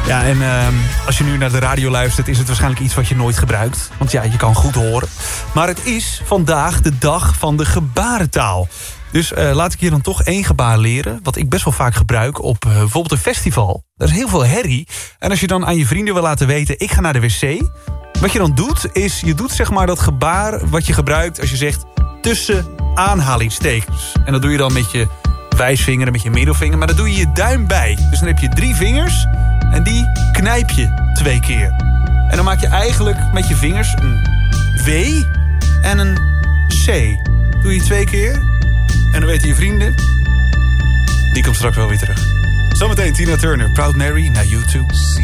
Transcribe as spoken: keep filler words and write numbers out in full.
Ja, en uh, als je nu naar de radio luistert, is het waarschijnlijk iets wat je nooit gebruikt. Want ja, je kan goed horen. Maar het is vandaag de dag van de gebarentaal. Dus uh, laat ik je dan toch één gebaar leren, wat ik best wel vaak gebruik op uh, bijvoorbeeld een festival. Er is heel veel herrie. En als je dan aan je vrienden wil laten weten, ik ga naar de wc. Wat je dan doet, is je doet zeg maar dat gebaar wat je gebruikt als je zegt tussen aanhalingstekens. En dat doe je dan met je wijsvinger en met je middelvinger. Maar dan doe je je duim bij. Dus dan heb je drie vingers en die knijp je twee keer. En dan maak je eigenlijk met je vingers een W en een C. Doe je twee keer. En dan weten je vrienden, die komt straks wel weer terug. Zometeen Tina Turner, Proud Mary, naar YouTube.